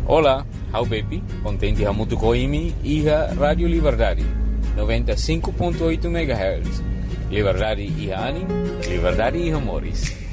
Olá, how baby, contente muito com imi e a Rádio Liberdade, 95.8 MHz. Liberdade e Anim, Liberdade e Amores.